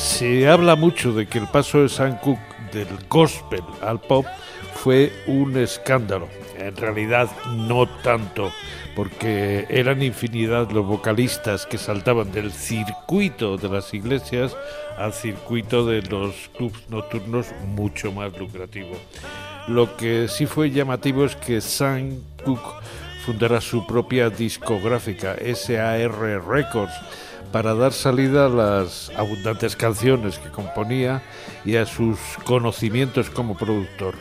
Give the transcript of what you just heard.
Se habla mucho de que el paso de Sam Cooke del gospel al pop fue un escándalo. En realidad no tanto, porque eran infinidad los vocalistas que saltaban del circuito de las iglesias al circuito de los clubs nocturnos, mucho más lucrativo. Lo que sí fue llamativo es que Sam Cooke fundara su propia discográfica, SAR Records, para dar salida a las abundantes canciones que componía y a sus conocimientos como productor.